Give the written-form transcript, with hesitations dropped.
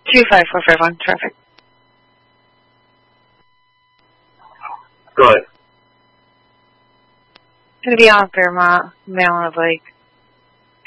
25451, traffic. Go ahead. Going to be on Fairmont, Mountain of Lake.